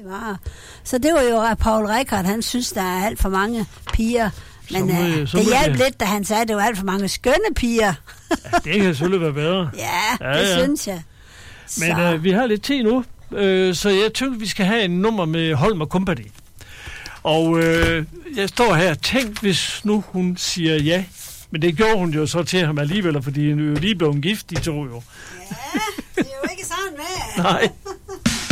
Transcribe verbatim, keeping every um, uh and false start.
det var. Så det var jo, at Paul Rickard, han synes, der er alt for mange piger. Men må, øh, det hjalp lidt, da han sagde, at det var alt for mange skønne piger. Ja, det kan selvfølgelig være bedre. Ja, ja det ja. synes jeg. Men øh, vi har lidt tid nu, øh, så jeg tænker, vi skal have en nummer med Holm og Company. Og øh, jeg står her, tænk hvis nu hun siger ja. Men det gjorde hun jo så til ham alligevel, fordi hun jo lige blev gift, de to jo. Ja, det er jo ikke sådan med. Nej.